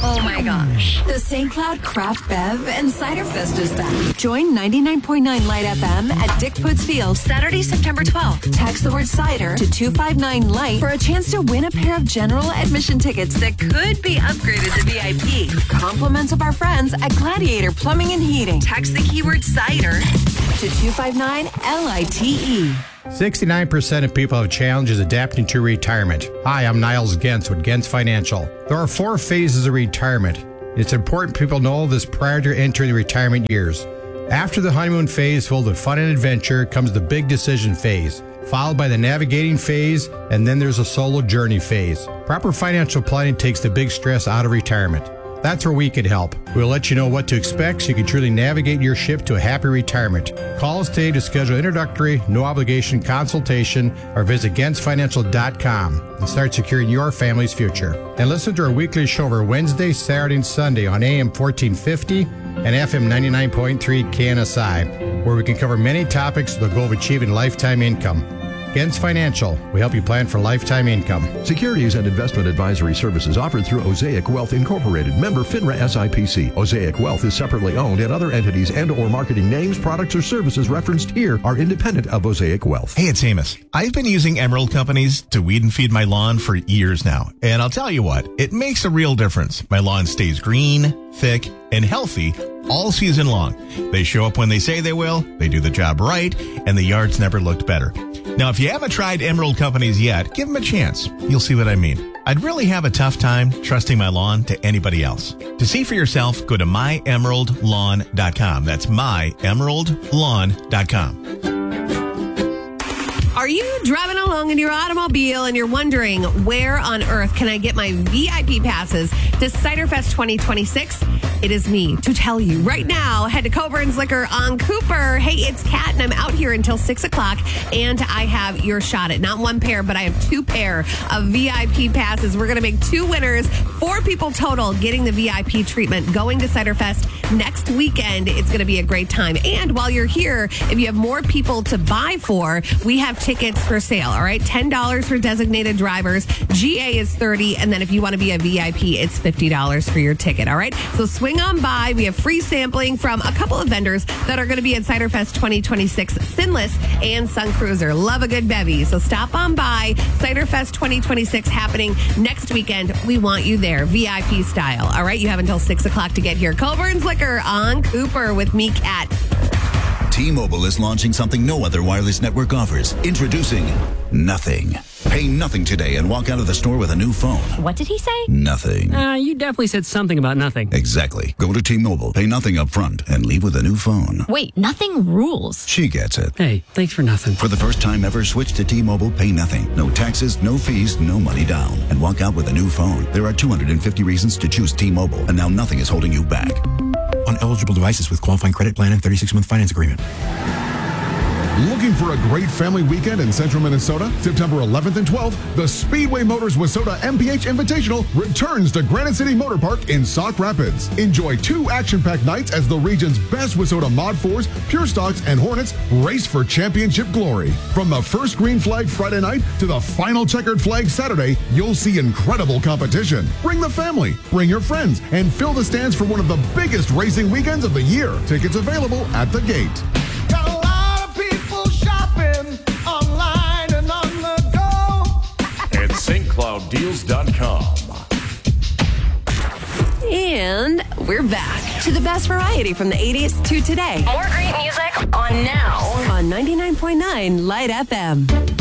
Oh my gosh. The St. Cloud Craft Bev and Cider Fest is back. Join 99.9 Light FM at Dick Putz Field Saturday, September 12th. Text the word cider to 259 Light for a chance to win a pair of general admission tickets that could be upgraded to VIP. Compliments of our friends at Gladiator Plumbing and Heating. Text the keyword cider to 259 LITE. 69% of people have challenges adapting to retirement. Hi, I'm Niles Gentz with Gentz Financial. There are 4 phases of retirement. It's important people know this prior to entering the retirement years. After the honeymoon phase filled with fun and adventure comes the big decision phase, followed by the navigating phase, and then there's a solo journey phase. Proper financial planning takes the big stress out of retirement. That's where we can help. We'll let you know what to expect so you can truly navigate your ship to a happy retirement. Call us today to schedule an introductory, no-obligation consultation or visit GentzFinancial.com and start securing your family's future. And listen to our weekly show over Wednesday, Saturday, and Sunday on AM 1450 and FM 99.3 KNSI, where we can cover many topics with the goal of achieving lifetime income. Gentz Financial, we help you plan for lifetime income. Securities and investment advisory services offered through Osaic Wealth Incorporated, member FINRA SIPC. Osaic Wealth is separately owned, and other entities and or marketing names, products, or services referenced here are independent of Osaic Wealth. Hey, it's Amos. I've been using Emerald Companies to weed and feed my lawn for years now, and I'll tell you what, it makes a real difference. My lawn stays green, thick, and healthy all season long. They show up when they say they will, they do the job right, and the yard's never looked better. Now, if you haven't tried Emerald Companies yet, give them a chance. You'll see what I mean. I'd really have a tough time trusting my lawn to anybody else. To see for yourself, go to myemeraldlawn.com. That's myemeraldlawn.com. Are you driving along in your automobile and you're wondering, where on earth can I get my VIP passes to Ciderfest 2026? It is me to tell you right now. Head to Coburn's Liquor on Cooper. Hey, it's Kat, and I'm out here until 6 o'clock, and I have your shot at not 1 pair, but I have 2 pair of VIP passes. We're going to make 2 winners, 4 people total getting the VIP treatment, going to Ciderfest next weekend. It's going to be a great time. And while you're here, if you have more people to buy for, we have tickets for sale, all right? $10 for designated drivers. GA is $30, and then if you want to be a VIP, it's $50 for your ticket, all right? So swing on by. We have free sampling from a couple of vendors that are going to be at Ciderfest 2026, Sinless and Sun Cruiser. Love a good bevy. So stop on by. Ciderfest 2026 happening next weekend. We want you there, VIP style. All right, you have until 6 o'clock to get here. Coburn's Liquor on Cooper with me, Kat. T-Mobile is launching something no other wireless network offers. Introducing Nothing. Pay nothing today and walk out of the store with a new phone. What did he say? Nothing. You definitely said something about nothing. Exactly. Go to T-Mobile, pay nothing up front, and leave with a new phone. Wait, nothing rules. She gets it. Hey, thanks for nothing. For the first time ever, switch to T-Mobile, pay nothing. No taxes, no fees, no money down. And walk out with a new phone. There are 250 reasons to choose T-Mobile, and now nothing is holding you back. On eligible devices with qualifying credit plan and 36-month finance agreement. Looking for a great family weekend in central Minnesota? September 11th and 12th, the Speedway Motors Wissota MPH Invitational returns to Granite City Motor Park in Sauk Rapids. Enjoy 2 action-packed nights as the region's best Wissota Mod 4s, Pure Stocks, and Hornets race for championship glory. From the first green flag Friday night to the final checkered flag Saturday, you'll see incredible competition. Bring the family, bring your friends, and fill the stands for one of the biggest racing weekends of the year. Tickets available at the gate. StCloudDeals.com. And we're back to the best variety from the 80s to today. More great music on now. On 99.9 Light FM.